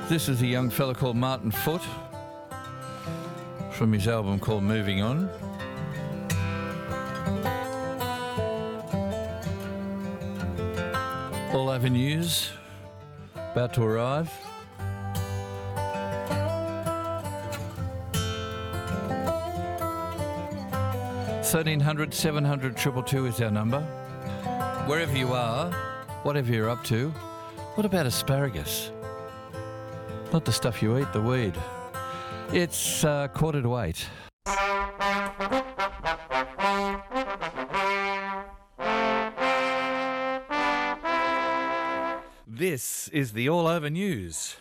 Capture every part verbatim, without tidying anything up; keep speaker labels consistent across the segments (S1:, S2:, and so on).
S1: This is a young fella called Martin Foot from his album called Moving On. All Avenues, about to arrive. thirteen hundred, seven hundred, two two two is our number. Wherever you are, whatever you're up to, what about asparagus? Not the stuff you eat, the weed. It's uh, quarter to eight. This is the All Over News.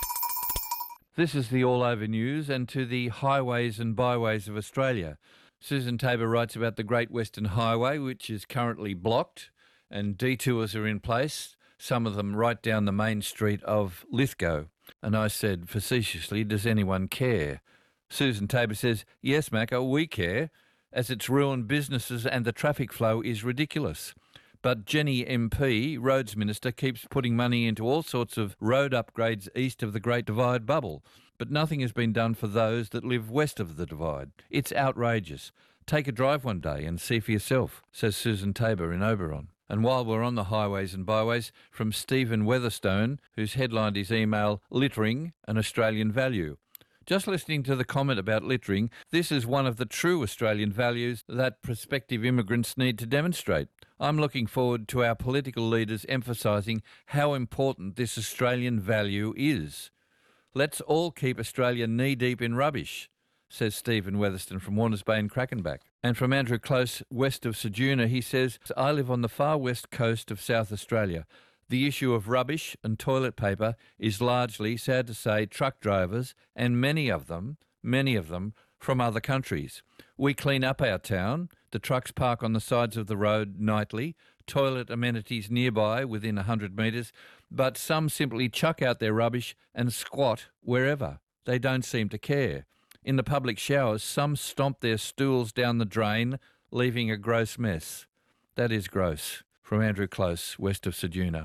S1: This is the All Over News, and to the highways and byways of Australia. Susan Tabor writes about the Great Western Highway, which is currently blocked, and detours are in place, some of them right down the main street of Lithgow. And I said facetiously, does anyone care? Susan Tabor says, yes, Macca, we care, as it's ruined businesses and the traffic flow is ridiculous. But Jenny M P, Roads Minister, keeps putting money into all sorts of road upgrades east of the Great Divide bubble. But nothing has been done for those that live west of the divide. It's outrageous. Take a drive one day and see for yourself, says Susan Tabor in Oberon. And while we're on the highways and byways, from Stephen Weatherstone, who's headlined his email, Littering, an Australian Value. Just listening to the comment about littering, this is one of the true Australian values that prospective immigrants need to demonstrate. I'm looking forward to our political leaders emphasising how important this Australian value is. Let's all keep Australia knee-deep in rubbish, says Stephen Weatherstone from Warners Bay and Krakenback. And from Andrew Close, west of Ceduna, he says, I live on the far west coast of South Australia. The issue of rubbish and toilet paper is largely, sad to say, truck drivers, and many of them, many of them, from other countries. We clean up our town. The trucks park on the sides of the road nightly, toilet amenities nearby within one hundred metres, but some simply chuck out their rubbish and squat wherever. They don't seem to care. In the public showers, some stomp their stools down the drain, leaving a gross mess. That is gross. From Andrew Close, west of Ceduna.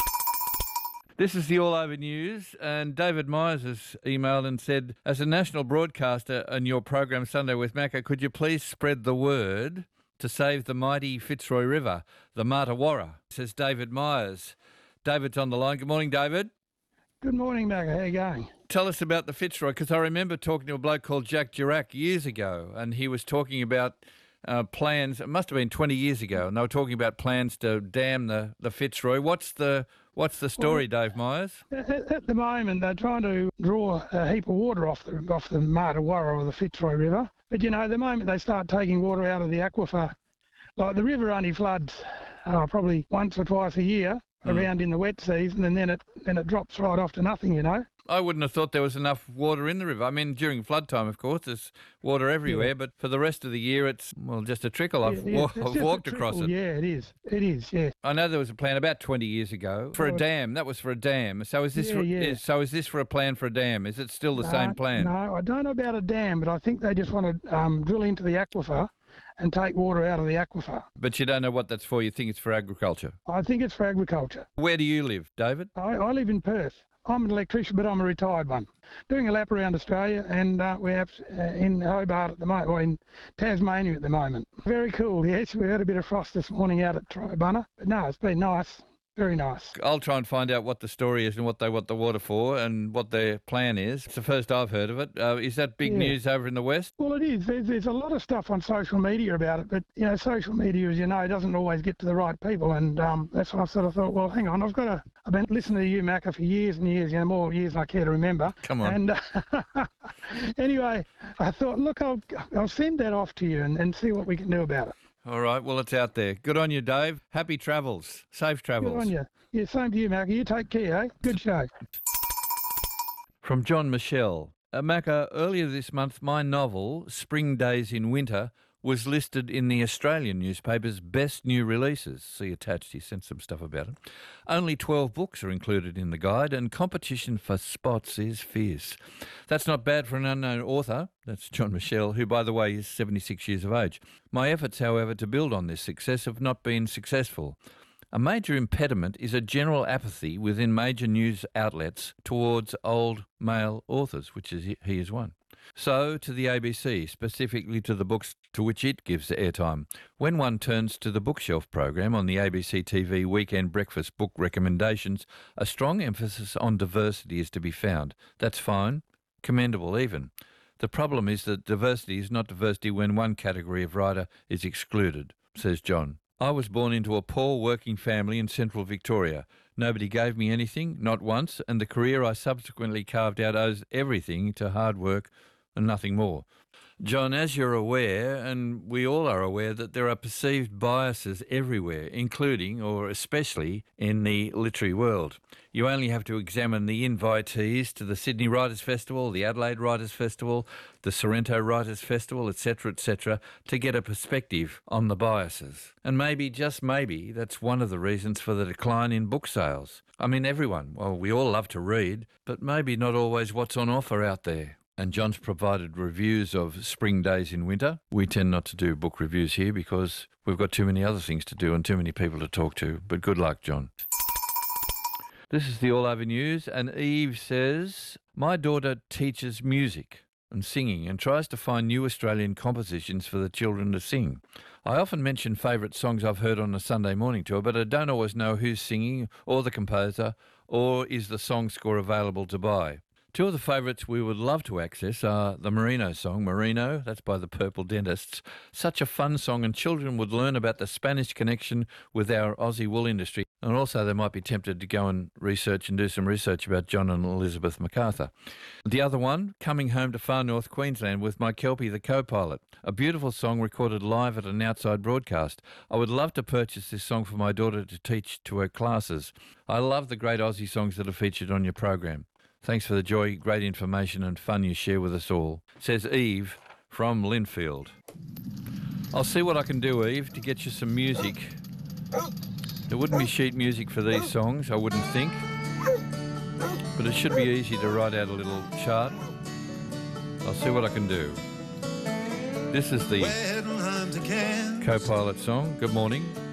S1: This is the All Over News, and David Myers has emailed and said, as a national broadcaster on your program Sunday with Macca, could you please spread the word to save the mighty Fitzroy River, the Martawarra, says David Myers. David's on the line. Good morning, David.
S2: Good morning, Macca. How are you going?
S1: Tell us about the Fitzroy, because I remember talking to a bloke called Jack Girac years ago, and he was talking about uh, plans, it must have been twenty years ago, and they were talking about plans to dam the, the Fitzroy. What's the what's the story, well, Dave Myers?
S2: At, at the moment, they're trying to draw a heap of water off the, off the Martawarra or the Fitzroy River. But, you know, the moment they start taking water out of the aquifer, like the river only floods uh, probably once or twice a year, around in the wet season, and then it then it drops right off to nothing, you know.
S1: I wouldn't have thought there was enough water in the river. I mean, during flood time, of course, there's water everywhere, yeah. But for the rest of the year, it's, well, just a trickle. I've,
S2: yeah, yeah,
S1: wa- I've walked across it.
S2: Yeah, it is. It is, yeah.
S1: I know there was a plan about twenty years ago for a dam. That was for a dam. So is this
S2: yeah,
S1: for,
S2: yeah.
S1: Is, so is this for a plan for a dam? Is it still the
S2: no,
S1: same plan?
S2: No, I don't know about a dam, but I think they just want to um, drill into the aquifer and take water out of the aquifer.
S1: But you don't know what that's for? You think it's for agriculture?
S2: I think it's for agriculture.
S1: Where do you live, David?
S2: I, I live in Perth. I'm an electrician, but I'm a retired one. Doing a lap around Australia, and uh, we're uh, in Hobart at the moment, or in Tasmania at the moment. Very cool, yes. We had a bit of frost this morning out at Tribunna, but no, it's been nice. Very nice.
S1: I'll try and find out what the story is and what they want the water for and what their plan is. It's the first I've heard of it. Uh, is that big
S2: yeah.
S1: news over in the West?
S2: Well, it is. There's, there's a lot of stuff on social media about it, but, you know, social media, as you know, doesn't always get to the right people, and um, that's why I sort of thought, well, hang on, I've got to... I've been listening to you, Macca, for years and years, you know, more years than I care to remember.
S1: Come on.
S2: And uh, anyway, I thought, look, I'll, I'll send that off to you and, and see what we can do about it.
S1: All right, well, it's out there. Good on you, Dave. Happy travels. Safe travels.
S2: Good on you. Yeah, same to you, Macca. You take care, eh? Good show.
S1: From John Michelle. Uh, Macca, earlier this month, my novel, Spring Days in Winter, was listed in the Australian newspaper's Best New Releases. See attached, he sent some stuff about it. Only twelve books are included in the guide, and competition for spots is fierce. That's not bad for an unknown author. That's John Michelle, who, by the way, is seventy-six years of age. My efforts, however, to build on this success have not been successful. A major impediment is a general apathy within major news outlets towards old male authors, which is he is one. So to the A B C, specifically to the books to which it gives airtime. When one turns to the Bookshelf program on the A B C T V Weekend Breakfast book recommendations, a strong emphasis on diversity is to be found. That's fine, commendable even. The problem is that diversity is not diversity when one category of writer is excluded, says John. I was born into a poor working family in central Victoria. Nobody gave me anything, not once, and the career I subsequently carved out owes everything to hard work and nothing more. John, as you're aware, and we all are aware, that there are perceived biases everywhere, including, or especially, in the literary world. You only have to examine the invitees to the Sydney Writers' Festival, the Adelaide Writers' Festival, the Sorrento Writers' Festival, et cetera, et cetera, to get a perspective on the biases. And maybe, just maybe, that's one of the reasons for the decline in book sales. I mean, everyone, well, we all love to read, but maybe not always what's on offer out there. And John's provided reviews of Spring Days in Winter. We tend not to do book reviews here because we've got too many other things to do and too many people to talk to. But good luck, John. This is the All Over News, and Eve says, my daughter teaches music and singing and tries to find new Australian compositions for the children to sing. I often mention favourite songs I've heard on a Sunday morning tour, but I don't always know who's singing or the composer, or is the song score available to buy. Two of the favourites we would love to access are the Merino song, Merino, that's by the Purple Dentists. Such a fun song, and children would learn about the Spanish connection with our Aussie wool industry. And also they might be tempted to go and research and do some research about John and Elizabeth MacArthur. The other one, Coming Home to Far North Queensland with My Kelpie the Co-Pilot. A beautiful song recorded live at an outside broadcast. I would love to purchase this song for my daughter to teach to her classes. I love the great Aussie songs that are featured on your program. Thanks for the joy, great information and fun you share with us all, says Eve from Linfield. I'll see what I can do, Eve, to get you some music. There wouldn't be sheet music for these songs, I wouldn't think, but it should be easy to write out a little chart. I'll see what I can do. This is the Co-Pilot song. Good morning.